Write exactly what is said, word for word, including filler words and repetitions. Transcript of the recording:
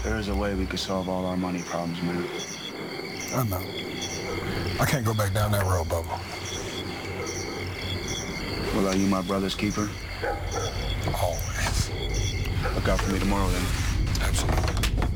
There is a way we could solve all our money problems, man. I know. I can't go back down that road, Bubba. Well, are you my brother's keeper? Always. Look out for me tomorrow, then. Absolutely.